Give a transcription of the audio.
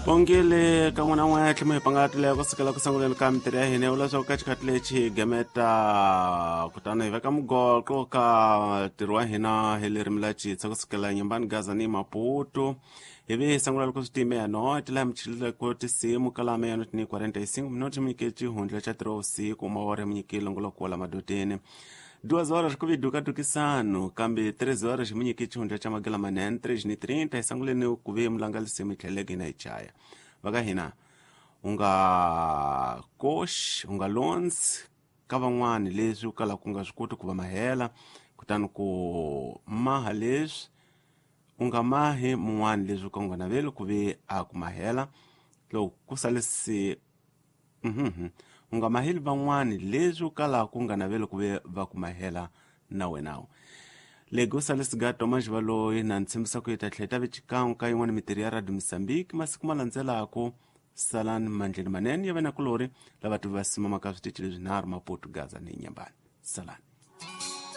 Bongile kangwana mwatle mo ipangatile go sekala go sangoleng ka mtere ya hene ola so ka tshikatle chi gemeta kutana iva ka mugolko ka tirwa hina hele rimlachi tsa go sekala nyambani gazani Maputo ebe sangola go stime ya no tla mchile ko tisimu kala me ya ni 45 minutos mikechi hundla cha tro usiku mawore mnyikilo ngolo kola madotene 2 horas ku viduka tukisano kambe 3 horas mnyiki chunda cha magala manen 3:30 isanguleni ku ve mlangali semithelege na ichaya vakahina unga kosh unga lons kavan'wani leswi kala ku nga swi koti ku va mahela kutani ku maha leswi unga mahe mun'wani leswi ka nga naveli ku ve a ku mahela loko ku salisi unga maheli van'wani leswi kala ku nga naveli ku ve va ku mahela na wenawo lego salisiga Thomas Valoyi na ntshembisa ku yita tlheta vechikangu ka yin'wana mitiri ya Radio Mozambique masiku malandzelako salani mandleni manene ya vena kulori lava tivasima maka switichi leswi nharhu Maputo Gaza ni Nyambani salani.